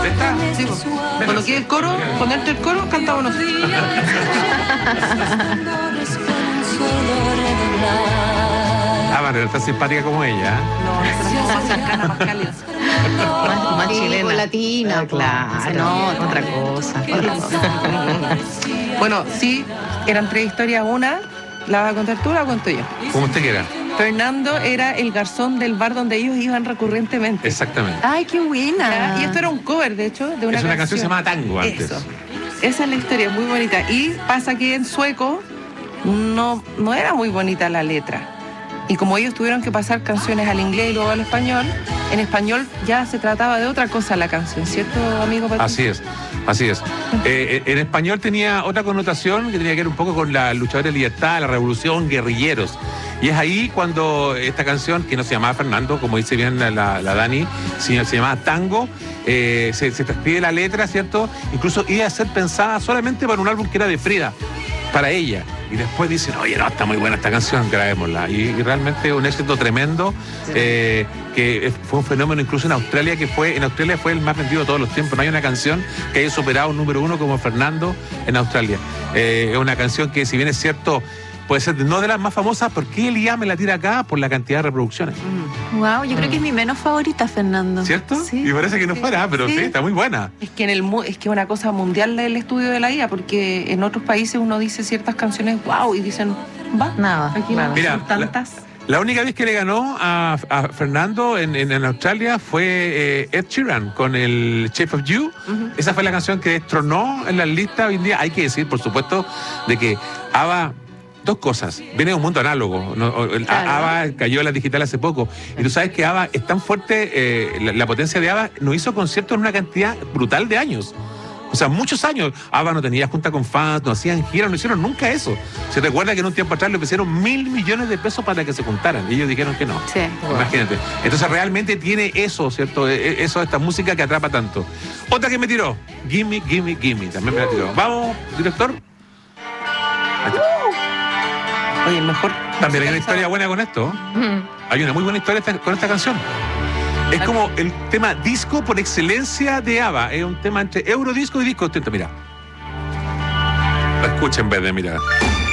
está? Sí, pues. Cuando quede el coro, ponerte el coro, cantamos nosotros. Pero no está simpática como ella. No, esa es más cercana, más cálida. Más chilena. Latina. Claro, no, otra cosa. Bueno, sí, eran 3 historias. Una, ¿la vas a contar tú o la cuento yo? Como usted quiera. Fernando era el garzón del bar donde ellos iban recurrentemente. Exactamente. Ay, qué buena. Y esto era un cover, de hecho, de una Es una canción que se llamaba Tango antes. Eso. Esa es la historia, muy bonita. Y pasa que en sueco no era muy bonita la letra. Y como ellos tuvieron que pasar canciones al inglés y luego al español, en español ya se trataba de otra cosa la canción, ¿cierto, amigo Patricio? Así es. En español tenía otra connotación que tenía que ver un poco con la luchadora de libertad, la revolución, guerrilleros. Y es ahí cuando esta canción, que no se llamaba Fernando, como dice bien la Dani, se llamaba Tango, se transcribe la letra, ¿cierto? Incluso iba a ser pensada solamente para un álbum que era de Frida, para ella. Y después dicen, oye, no, está muy buena esta canción, grabémosla. Y realmente un éxito tremendo, que fue un fenómeno incluso en Australia, en Australia fue el más vendido de todos los tiempos. No hay una canción que haya superado un número 1 como Fernando en Australia. Es una canción que, si bien es cierto, puede ser no de las más famosas, ¿por qué el IA me la tira acá? Por la cantidad de reproducciones. Wow, yo creo que es mi menos favorita, Fernando. ¿Cierto? Sí. Y parece que no fuera, pero sí, está muy buena. Es que es que una cosa mundial del estudio de la IA, porque en otros países uno dice ciertas canciones, wow, y dicen, va, Nada. aquí no Mira, son tantas. La única vez que le ganó a Fernando en Australia fue Ed Sheeran con el Shape of You. Esa fue la canción que destronó en las listas hoy en día. Hay que decir, por supuesto, de que ABBA... Dos cosas. Viene de un mundo análogo. Claro. ABBA cayó en la digital hace poco. Y tú sabes que ABBA es tan fuerte, la potencia de ABBA nos hizo conciertos en una cantidad brutal de años. O sea, muchos años. ABBA no tenía junta con fans, no hacían giras, no hicieron nunca eso. Se recuerda que en un tiempo atrás le ofrecieron $1.000 millones de pesos para que se juntaran. Y ellos dijeron que no. Sí. Imagínate. Entonces realmente tiene eso, ¿cierto? Eso, esta música que atrapa tanto. Otra que me tiró. Gimme, Gimme, Gimme. También me la tiró. Vamos, director. Oye, mejor. También hay una historia buena con esto. Hay una muy buena historia con esta canción. Es como el tema disco por excelencia de ABBA. Es un tema entre eurodisco y disco. Atenta, mira. Lo escucha en vez de mirar.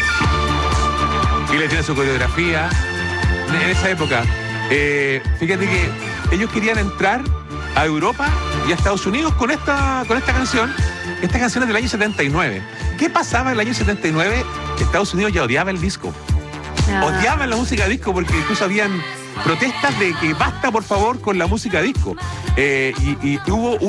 Y le tiene su coreografía. En esa época, fíjate que ellos querían entrar a Europa y a Estados Unidos con esta canción. Esta canción es del año 79. ¿Qué pasaba en el año 79? Estados Unidos ya odiaba el disco. Odiaban la música disco porque incluso habían protestas de que basta, por favor, con la música disco. Y hubo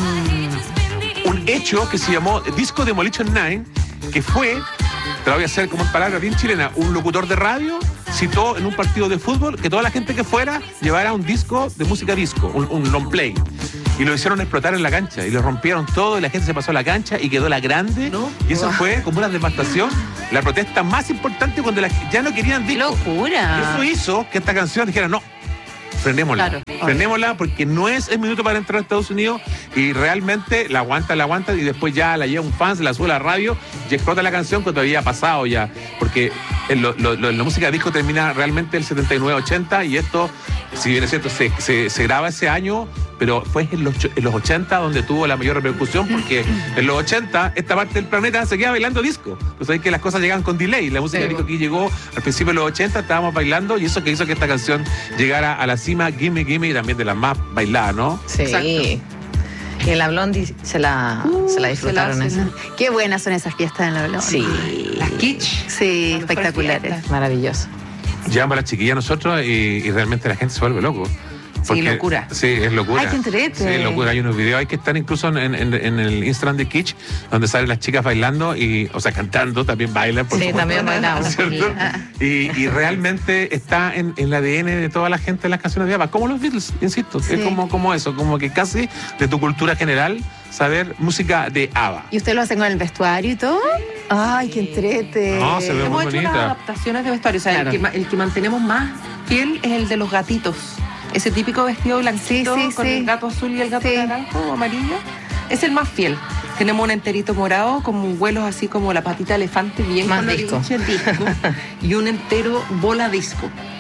un hecho que se llamó Disco Demolition 9, que fue, te lo voy a hacer como en palabras bien chilena, un locutor de radio citó en un partido de fútbol que toda la gente que fuera llevara un disco de música disco, un long play. Y lo hicieron explotar en la cancha y lo rompieron todo y la gente se pasó a la cancha y quedó la grande. ¿No? Y eso fue como una devastación, la protesta más importante cuando ya no querían disco. ¡Locura! Eso hizo que esta canción dijera, no, frenémosla. Claro. Frenémosla porque no es el minuto para entrar a Estados Unidos y realmente la aguanta y después ya la lleva un fan, se la sube a la radio y explota la canción cuando había pasado ya. Porque la música disco termina realmente el 79-80 y esto, si bien es cierto, se graba ese año, pero fue en los 80 donde tuvo la mayor repercusión porque en los 80 esta parte del planeta seguía bailando disco. Pues sabéis que las cosas llegan con delay. La música disco aquí llegó al principio de los 80, estábamos bailando y eso que hizo que esta canción llegara a la cima, Gimme, Gimme, y también de las más bailadas, ¿no? Sí. Exacto. Y en la Blondie se la disfrutaron esa. Qué buenas son esas fiestas en la Blondie. Sí. Las kitsch. Sí, Las espectaculares. fiestas. Maravilloso. Llevamos a las chiquillas nosotros y realmente la gente se vuelve loco. Sí, locura. Sí, es locura. Ay, qué entrete. Sí, es locura. Hay unos videos, hay que estar incluso en el Instagram de Kitsch, donde salen las chicas bailando, o sea, cantando, también bailan, por Sí, supuesto. también bailamos. ¿Cierto? Y realmente está en el ADN de toda la gente en las canciones de ABBA, como los Beatles, insisto. Sí. Es como eso, como que casi de tu cultura general saber música de ABBA. ¿Y ustedes lo hacen con el vestuario y todo? Ay, qué entrete. No, se ve Hemos muy hecho unas bonita. adaptaciones de vestuario. O sea, Claro. el que mantenemos más fiel es el de los gatitos. Ese típico vestido blanquito Sí, con sí. el gato azul y el gato Sí. naranjo o amarillo. Es el más fiel. Tenemos un enterito morado con vuelos así como la patita de elefante bien Más con la disco. disco y un entero bola disco.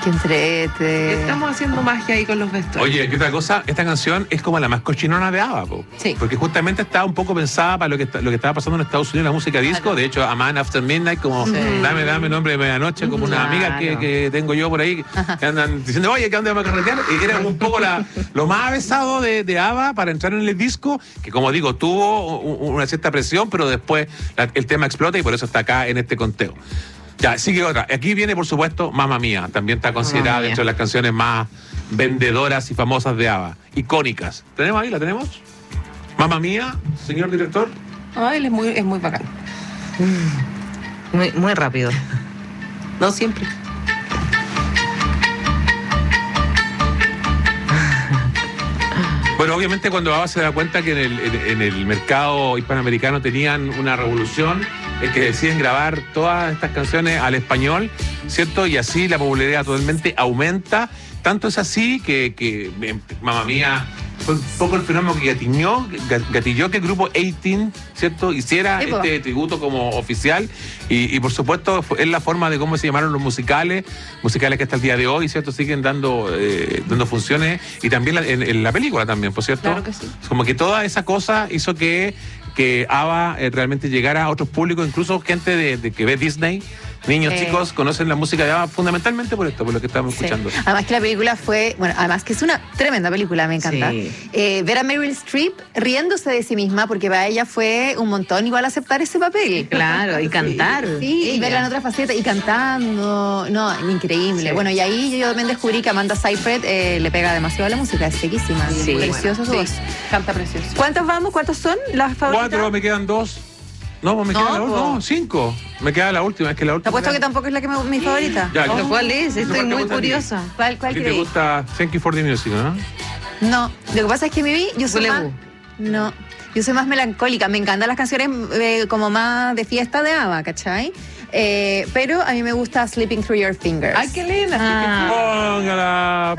Qué entrete. Estamos haciendo magia ahí con los vestuarios. Oye, ¿qué otra cosa? Esta canción es como la más cochinona de ABBA, po. Sí. Porque justamente está un poco pensada para lo que estaba pasando en Estados Unidos, la música disco. De hecho, A Man After Midnight, como dame nombre de medianoche, como una amiga que tengo yo por ahí, que andan diciendo, oye, ¿qué onda vamos a carretear? Y era un poco lo más avesado de ABBA para entrar en el disco, que como digo, tuvo una cierta presión, pero después el tema explota y por eso está acá en este conteo. Ya, sigue otra. Aquí viene, por supuesto, Mamma Mía. También está considerada dentro de las canciones más vendedoras y famosas de ABBA. Icónicas. ¿Tenemos ahí? ¿La tenemos? Mamma Mía, señor director. Él es muy bacán. Muy, muy rápido. No siempre. Bueno, obviamente cuando ABBA se da cuenta que en el mercado hispanoamericano tenían una revolución, es que deciden grabar todas estas canciones al español, ¿cierto? Y así la popularidad totalmente aumenta. Tanto es así que Mamma Mía fue un poco el fenómeno que gatilló que el grupo 18, ¿cierto? Hiciera este tributo como oficial. Y por supuesto es la forma de cómo se llamaron los musicales que hasta el día de hoy, ¿cierto? Siguen dando funciones. Y también en la película también, por cierto. Claro que sí. Como que toda esa cosa hizo que ABBA realmente llegara a otros públicos, incluso gente de que ve Disney. Niños chicos conocen la música de ABBA fundamentalmente por esto, por lo que estamos escuchando. Además que la película fue, además que es una tremenda película, me encanta. Sí. Ver a Meryl Streep riéndose de sí misma, porque para ella fue un montón igual aceptar ese papel. Claro, y cantar. Sí, y Ella. verla en otra faceta y cantando. No, increíble. Sí. Bueno, y ahí yo también descubrí que Amanda Seyfried le pega demasiado a la música, es sequísima. Sí. Preciosa su voz. Canta precioso. ¿Cuántos vamos? ¿Cuántos son las favoritas? 4, me quedan 2. No, pues me queda la última. No, 5. Me queda la última, es que la última. Te apuesto que tampoco es la que mi favorita. Ya, ¿Pero cuál es? ¿Cuál Estoy te muy gusta a ti? curiosa. ¿Cuál ¿A ti te queréis? gusta Thank You for the Music, no? No, lo que pasa es que yo soy más... Voulez-vous. No, yo soy más melancólica. Me encantan las canciones como más de fiesta de ABBA, ¿cachai? Pero a mí me gusta Sleeping Through Your Fingers. Ay, qué linda. Póngala.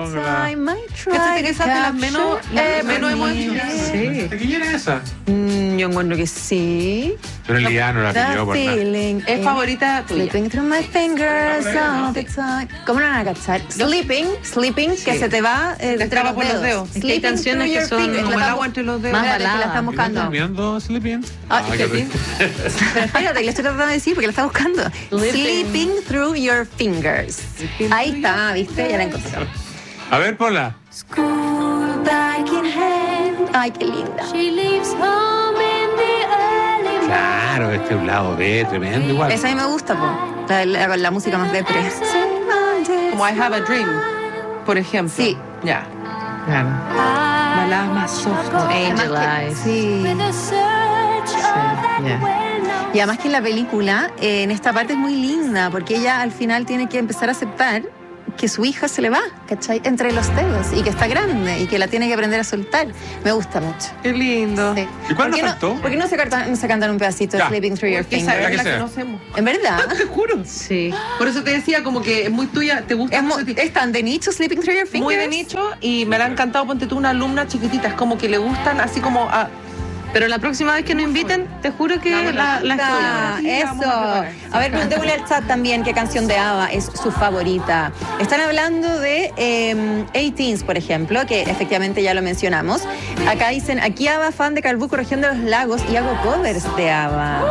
Esta es de las menos hemos hecho. Sí. ¿De quién era esa? Yo encuentro que sí. Pero el no la pidió por nada. Es favorita tuya. Sleeping through my fingers all the time. ¿Cómo lo van a cachar? Sleeping, que se te va Te escapa por los dedos. Es que hay Sleeping canciones through que your son fingers. Como La el estamos- agua entre los dedos. Más Espérate, que la balada. están buscando. ¿Estás viendo Sleeping? Qué qué rico. Pero espérate, le estoy tratando de decir porque la está buscando. Sleeping through your fingers. Ahí está, ¿viste? Ya la encontré. A ver, ponla. School back in hand. Ay, qué linda. She leaves home in the early Claro, este es un lado B, tremendo igual. Esa a mí me gusta, po. La música más depre. Como I Have a Dream, por ejemplo. Sí. Ya. Claro. Baladas más soft. Angel Eyes. Sí. with a search of that ya. when I Y además que en la película, en esta parte es muy linda, porque ella al final tiene que empezar a aceptar que su hija se le va, ¿cachai? Entre los dedos, y que está grande, y que la tiene que aprender a soltar. Me gusta mucho. Qué lindo. Sí. ¿Y cuál nos ¿Por qué faltó? ¿Por qué no se cantan un pedacito de Ya. Sleeping Through Your Esa Fingers? es la sea. que conocemos. ¿En verdad? Te juro. Sí. Por eso te decía como que es muy tuya, te gusta mucho a ti. ¿Es tan de nicho Sleeping Through Your Fingers? Muy de nicho y me la han cantado, ponte tú, una alumna chiquitita, es como que le gustan así como a... Pero la próxima vez que nos inviten, te juro que la escuchamos. Ah, eso. A ver, preguntémosle al chat también qué canción de ABBA es su favorita. Están hablando de 18s, por ejemplo, que efectivamente ya lo mencionamos. Acá dicen, aquí ABBA, fan de Calbuco, región de los lagos, y hago covers de ABBA.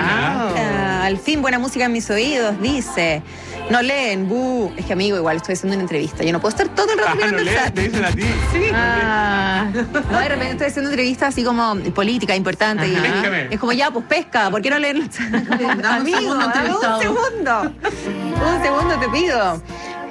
Al fin, buena música en mis oídos, dice. No leen, es que amigo, igual estoy haciendo una entrevista. Yo no puedo estar todo el rato Ah, mirando no el lees, chat. te dicen a ti. Sí. Ah, No, de repente estoy haciendo entrevistas así como política, importante. Y, Ajá. Péscame. es como, ya, pues pesca, ¿por qué no leen? Amigo, segundo entrevistado. un segundo te pido.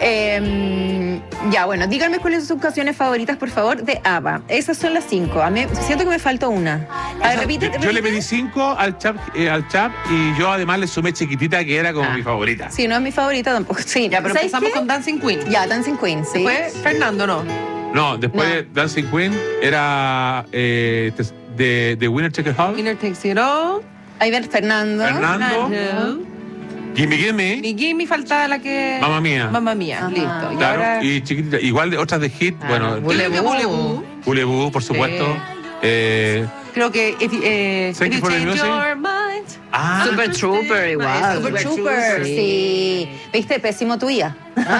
Ya, bueno, díganme cuáles son sus canciones favoritas, por favor, de ABBA. Esas son las 5. A mí siento que me faltó una. A ver, repite. Yo le pedí 5 al chat y yo además le sumé Chiquitita, que era como mi favorita. Sí, no es mi favorita tampoco. Sí, Ya, pero ¿sabes empezamos qué? con Dancing Queen. Ya, Dancing Queen, sí. Fue Fernando, ¿no? No, después No. de Dancing Queen era de Winner Take It All, Winner Takes It All. Ahí ven Fernando. Fernando. Gimme Gimme, Mi Gimme faltaba la que... Mamma Mía. Mamma Mía, Ajá. listo. Y Claro, ahora... y Chiquitita. Igual de otras de hit, bueno, Voulez-vous. Voulez-vous, por supuesto. Creo que... If Thank you you for the change music. your mind... Ah, Super Trooper igual. Super Trooper, sí. ¿Viste? Pésimo tuya.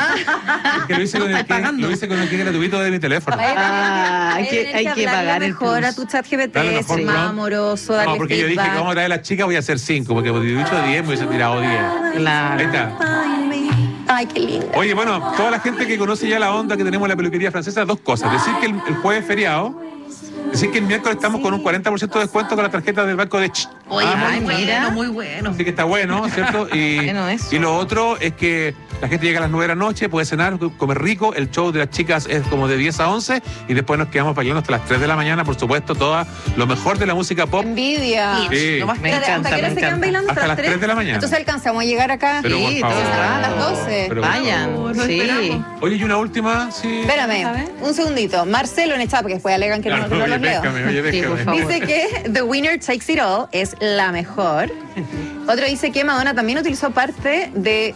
que lo hice con el que gratuito de mi teléfono. Hay que pagar el mejor plus. a tu chat GPT, Dale mejor ser más plus. amoroso, darle No, porque yo dije que feedback. vamos a traer a las chicas, voy a hacer 5, porque si hubiera dicho 10 me hubiese tirado 10. Claro. Ahí está. Ay, qué linda. Oye, bueno, toda la gente que conoce ya la onda que tenemos en la peluquería francesa, dos cosas. Decir que el jueves es feriado, decir que el miércoles estamos con un 40% de descuento con la tarjeta del banco de Ch. Oye, Ay, muy mira. bueno, muy bueno. Así que está bueno, ¿cierto? Y, Bueno, eso. y lo otro es que la gente llega a las 9 de la noche, puede cenar, comer rico. El show de las chicas es como de 10 a 11 y después nos quedamos bailando hasta las 3 de la mañana, por supuesto, lo mejor de la música pop. Envidia. Sí. Lo más Me Espérate, encanta, ¿hasta qué hora me se quedan encanta. bailando? Hasta las 3 de la mañana. Entonces alcanzamos a llegar acá. Pero por Sí, favor. todo a las 12. Pero- Vayan, Lo sí. esperamos. Oye, y una última, sí. Espérame, un segundito. Marcelo en el chat, porque después alegan que no, Claro, que no oye, los leo. péscame, oye, Sí, por péscame. favor. Dice que The Winner Takes It All es la mejor. Otro dice que Madonna también utilizó parte de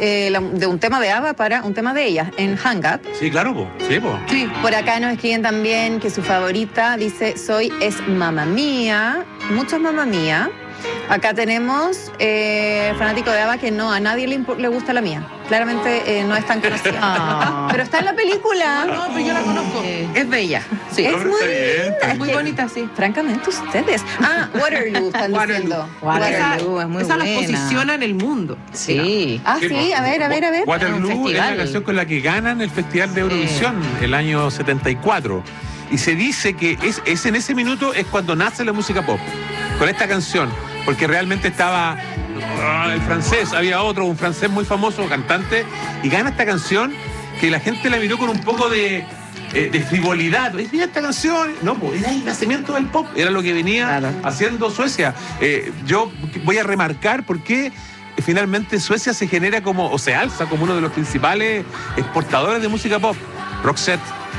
un tema de ABBA para un tema de ella en Hang Up. Sí, claro, po. Sí, po. Sí. Por acá nos escriben también que su favorita, dice, es Mamma Mía. Muchos Mamma Mía. Acá tenemos fanático de ABBA que no, a nadie le gusta la mía. Claramente no es tan conocida. Ah. Pero está en la película. No, pero yo la conozco. Es bella. Sí. Es Hombre, muy está bien, linda. está Es muy que, bonita, sí. Francamente, ustedes. Waterloo están Waterloo. diciendo. Waterloo es muy esa buena. los posiciona en el mundo. Sí. Ah, Sí, sí, po. a ver. Waterloo Un es la festival. canción con la que ganan el Festival de Eurovisión el año 74. Y se dice que es en ese minuto es cuando nace la música pop, con esta canción, porque realmente estaba el francés, había un francés muy famoso, cantante, y gana esta canción que la gente la miró con un poco de frivolidad. Mira esta canción. No, pues era el nacimiento del pop, era lo que venía Claro. haciendo Suecia. Yo voy a remarcar por qué finalmente Suecia se genera o se alza como uno de los principales exportadores de música pop. Roxette,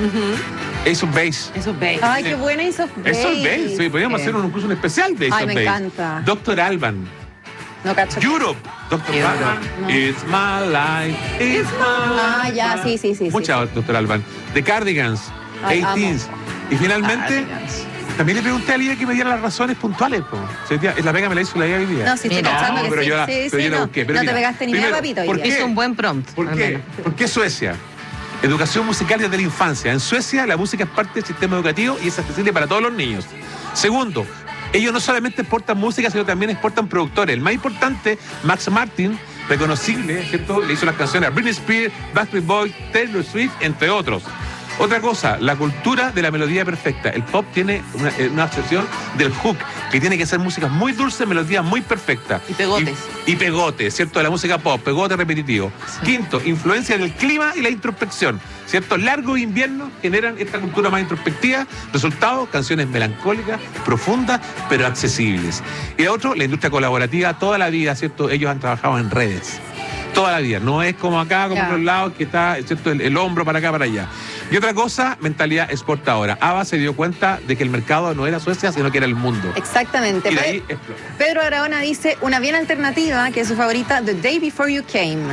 Ace of Base. Eso es bella. Ay, qué buena Ace of Base. Ace of Base, sí, podríamos hacer incluso un especial de Ace Ay, of me Base. encanta. Dr. Alban, No cacho. Europe, Dr. Alban, It's My Life, It's My Ah, Life. ya, sí. Mucha Dr. Alban. The Cardigans, Ay, 18s. Y finalmente, también le pregunté a Lidia que me diera las razones puntuales. Po. La pega me la hizo la hoy día. No, sí, estoy Mira, cachando no, que pero sí. yo la- Sí, pero yo la no. busqué, pero No te mira, pegaste ni idea, primero, papito. ¿por hoy qué? día. Hizo un buen prompt. ¿Por qué? ¿Por qué Suecia? Educación musical desde la infancia. En Suecia la música es parte del sistema educativo y es accesible para todos los niños. Segundo, ellos no solamente exportan música, sino también exportan productores. El más importante, Max Martin, reconocible, ¿cierto? Le hizo las canciones a Britney Spears, Backstreet Boys, Taylor Swift, entre otros. Otra cosa, la cultura de la melodía perfecta. El pop tiene una obsesión del hook, que tiene que ser música muy dulce, melodía muy perfecta. Y pegotes. Y pegotes, ¿cierto? De la música pop, pegote repetitivo. Quinto, influencia del clima y la introspección, ¿cierto? Largos inviernos generan esta cultura más introspectiva. Resultado, canciones melancólicas, profundas, pero accesibles. Y otro, la industria colaborativa, toda la vida, ¿cierto? Ellos han trabajado en redes. Toda la vida. No es como acá, como en Ya. otros lados, que está, ¿cierto? El hombro para acá, para allá. Y otra cosa, mentalidad exportadora. ABBA se dio cuenta de que el mercado no era Suecia, sino que era el mundo. Exactamente. Y de ahí explotó. Pedro Aragona dice una bien alternativa, que es su favorita, The Day Before You Came.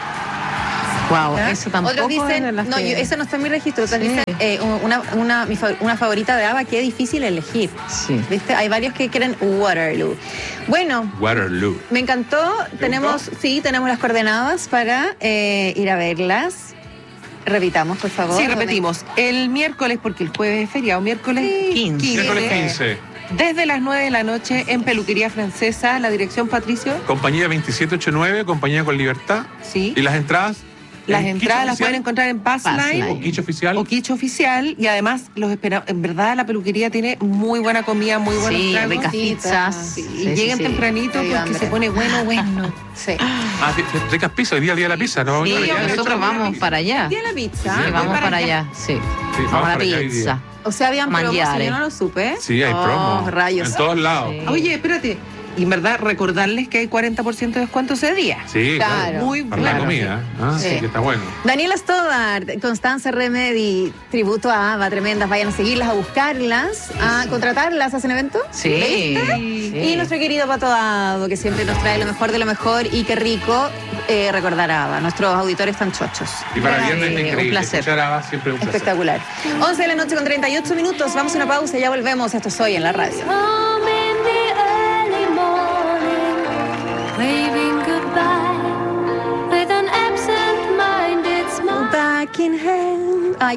Wow, ¿Ah? eso tampoco Otros es de dicen, las no, que- eso no está en mi registro. Otros Sí. dicen una favorita de ABBA, que es difícil elegir. Sí. ¿Viste? Hay varios que quieren Waterloo. Bueno, Waterloo. me encantó. Tenemos las coordenadas para ir a verlas. Repitamos, por favor. Sí, repetimos. El miércoles, porque el jueves es feriado, miércoles 15. Miércoles 15. Desde las 9 de la noche en Peluquería Francesa, la dirección Patricio. Compañía 2789, compañía con libertad. Sí. Y las entradas. Las en entradas las Quiche pueden encontrar en Passline. Passline o Quiche Oficial. o Quiche Oficial. Y además, los esperamos. En verdad, la peluquería tiene muy buena comida, muy buenos Sí, tragos. ricas Sí, pizzas. Sí, Sí, y sí, lleguen sí. tempranito Me dio porque hambre. se pone bueno. Sí. Ricas pizzas, hoy día de la pizza, ¿no? Sí, Vamos a ir allá. nosotros vamos para allá. ¿Tiene la pizza? Sí, Sí, vamos para para allá. allá. Sí. Sí, Vamos a la para allá hoy día. pizza. O sea, habían promos, Mangiare. y yo no lo supe. Sí, hay promo. Rayos. En todos lados. Sí. Oye, espérate. Y en verdad, recordarles que hay 40% de descuento ese día. Sí, Claro. Muy Para la bueno. comida. Ah, sí, Sí. que está bueno. Daniela Stoddard, Constanza Remedy, tributo a ABBA, tremendas. Vayan a seguirlas, a buscarlas, a contratarlas. ¿Hacen evento? Sí. ¿Viste? Sí. Y nuestro querido Pato Dado, que siempre nos trae lo mejor de lo mejor. Y qué rico recordar a ABBA. Nuestros auditores están chochos. Y para viernes un está increíble. placer. Escuchar a ABBA siempre es un placer. Espectacular. 11 de la noche con 38 minutos. Vamos a una pausa y ya volvemos. Esto es Hoy en la Radio. Home in the early morning. waving goodbye with an absent-minded smile. Back in hand. Ay,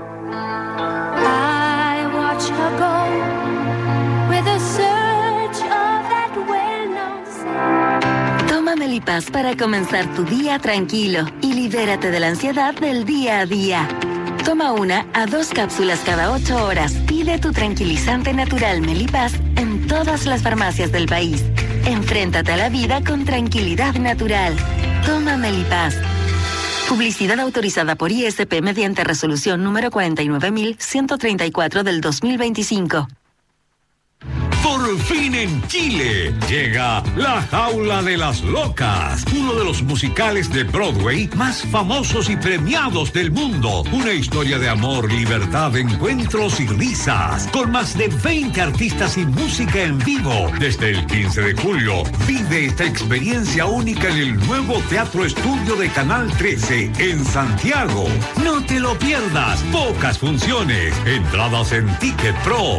I watch her go with a search of that well-known sound. Toma Melipaz para comenzar tu día tranquilo y libérate de la ansiedad del día a día. Toma 1 a 2 cápsulas cada 8 horas. Pide tu tranquilizante natural Melipaz en todas las farmacias del país. Enfréntate a la vida con tranquilidad natural. Toma Melipaz. Publicidad autorizada por ISP mediante resolución número 49.134 del 2025. Por fin en Chile llega La Jaula de las Locas, uno de los musicales de Broadway más famosos y premiados del mundo. Una historia de amor, libertad, encuentros y risas, con más de 20 artistas y música en vivo. Desde el 15 de julio, vive esta experiencia única en el nuevo Teatro Estudio de Canal 13 en Santiago. No te lo pierdas, pocas funciones, entradas en Ticket Pro.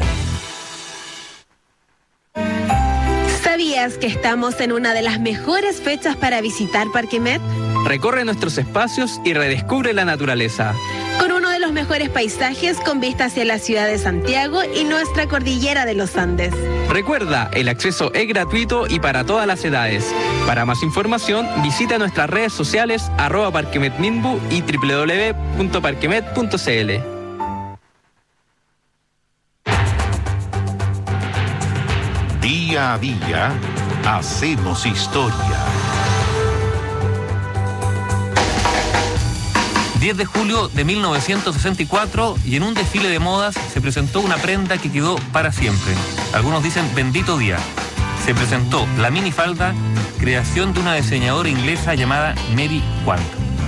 ¿Sabías que estamos en una de las mejores fechas para visitar Parque Met? Recorre nuestros espacios y redescubre la naturaleza. Con uno de los mejores paisajes con vista hacia la ciudad de Santiago y nuestra cordillera de los Andes. Recuerda, el acceso es gratuito y para todas las edades. Para más información, visita nuestras redes sociales @parquemetminbu y www.parquemet.cl. Día a día, hacemos historia. 10 de julio de 1964 y en un desfile de modas se presentó una prenda que quedó para siempre. Algunos dicen bendito día. Se presentó la minifalda, creación de una diseñadora inglesa llamada Mary Quant.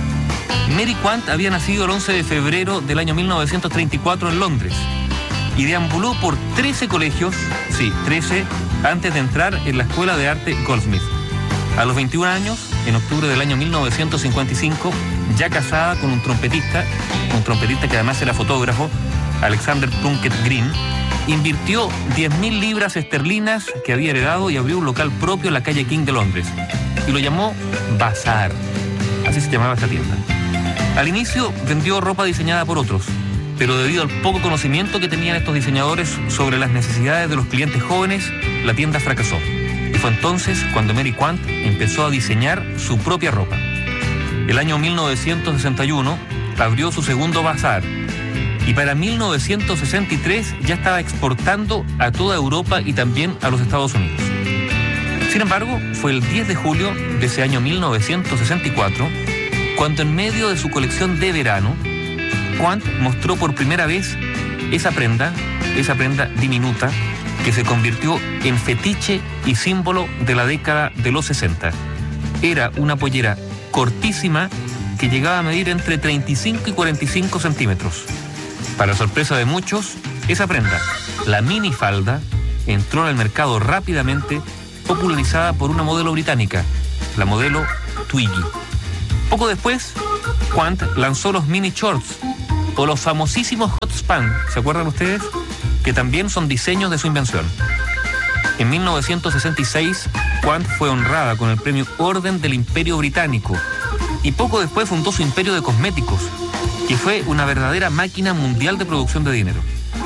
Mary Quant había nacido el 11 de febrero del año 1934 en Londres y deambuló por 13 colegios, sí, 13, antes de entrar en la Escuela de Arte Goldsmith. A los 21 años, en octubre del año 1955, ya casada con un trompetista que además era fotógrafo, Alexander Plunkett Green, invirtió 10.000 libras esterlinas que había heredado y abrió un local propio en la calle King de Londres. Y lo llamó Bazaar. Así se llamaba esta tienda. Al inicio vendió ropa diseñada por otros, pero debido al poco conocimiento que tenían estos diseñadores sobre las necesidades de los clientes jóvenes, la tienda fracasó. Y fue entonces cuando Mary Quant empezó a diseñar su propia ropa. El año 1961 abrió su segundo bazar y para 1963 ya estaba exportando a toda Europa y también a los Estados Unidos. Sin embargo, fue el 10 de julio de ese año 1964 cuando en medio de su colección de verano, Quant mostró por primera vez esa prenda diminuta que se convirtió en fetiche y símbolo de la década de los 60. Era una pollera cortísima que llegaba a medir entre 35 y 45 centímetros. Para sorpresa de muchos, esa prenda, la minifalda, entró en el mercado rápidamente, popularizada por una modelo británica, la modelo Twiggy. Poco después, Quant lanzó los mini shorts, o los famosísimos hot span, ¿se acuerdan ustedes? Que también son diseños de su invención. En 1966, Quant fue honrada con el premio Orden del Imperio Británico y poco después fundó su imperio de cosméticos, que fue una verdadera máquina mundial de producción de dinero.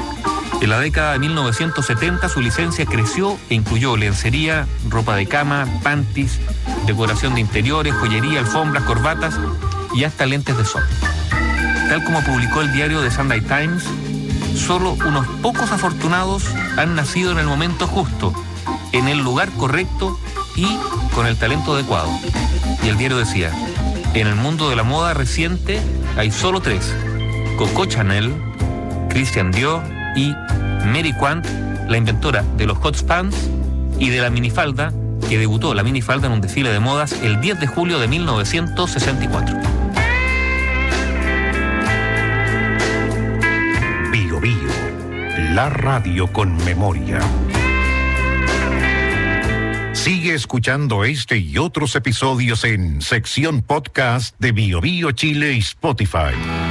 En la década de 1970 su licencia creció e incluyó lencería, ropa de cama, panties, decoración de interiores, joyería, alfombras, corbatas y hasta lentes de sol. Tal como publicó el diario The Sunday Times, solo unos pocos afortunados han nacido en el momento justo, en el lugar correcto y con el talento adecuado. Y el diario decía, en el mundo de la moda reciente hay solo 3, Coco Chanel, Christian Dior y Mary Quant, la inventora de los hot pants y de la minifalda, que debutó la minifalda en un desfile de modas el 10 de julio de 1964. Bio Bio, la radio con memoria. Sigue escuchando este y otros episodios en sección podcast de Bio Bio Chile y Spotify.